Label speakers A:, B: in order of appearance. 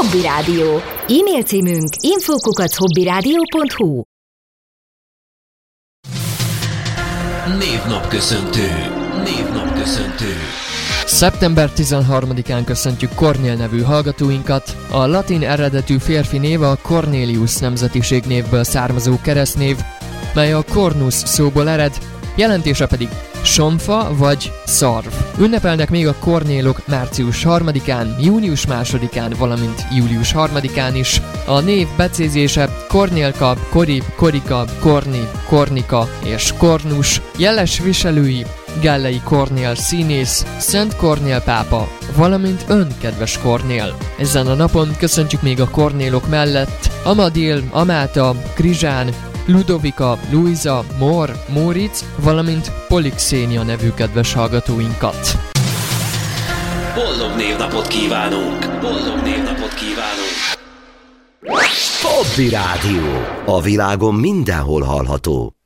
A: Hobby Rádió. E-mail címünk info@hobbyradio.hu.
B: Névnapköszöntő.
C: Szeptember 13-án köszöntjük Kornél nevű hallgatóinkat. A latin eredetű férfi név a Cornelius nemzetiségnévből származó keresztnév, mely a cornus szóból ered, jelentése pedig somfa vagy szarv. Ünnepelnek még a kornélok március 3-án, június 2-án, valamint július 3-án is. A név becézése Kornélka, Korib, Korika, Korni, Kornika és Kornus. Jeles viselői Gellei Kornél színész, Szent Kornél pápa, valamint ön, kedves Kornél. Ezen a napon köszöntjük még a kornélok mellett Amadil, Amáta, Krizsán, Ludovika, Luisa, Mor, Móricz, valamint Polixénia nevű kedves hallgatóinkat.
B: Boldog névnapot kívánunk!
D: Hobby Rádió. A világon mindenhol hallható.